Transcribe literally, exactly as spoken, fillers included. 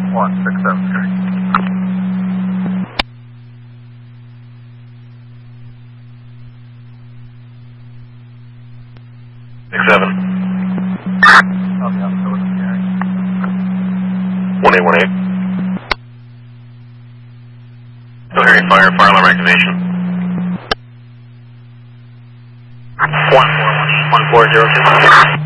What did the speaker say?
one six seven three. Six seven. I'll be on the road here. One eight one eight. Still hearing fire. Fire alarm activation. One four one one four zero two.